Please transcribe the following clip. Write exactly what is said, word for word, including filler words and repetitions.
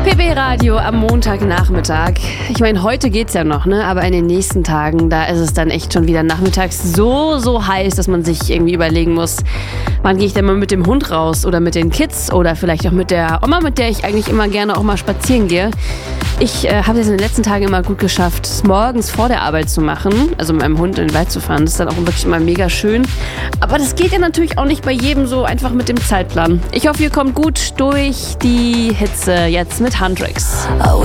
P B Radio am Montagnachmittag. Ich meine, heute geht's ja noch, ne? Aber in den nächsten Tagen, da ist es dann echt schon wieder nachmittags so, so heiß, dass man sich irgendwie überlegen muss, wann gehe ich denn mal mit dem Hund raus oder mit den Kids oder vielleicht auch mit der Oma, mit der ich eigentlich immer gerne auch mal spazieren gehe. Ich äh, habe es in den letzten Tagen immer gut geschafft, es morgens vor der Arbeit zu machen, also mit meinem Hund in den Wald zu fahren. Das ist dann auch wirklich immer mega schön. Aber das geht ja natürlich auch nicht bei jedem so einfach mit dem Zeitplan. Ich hoffe, ihr kommt gut durch die Hitze jetzt mit Huntrix.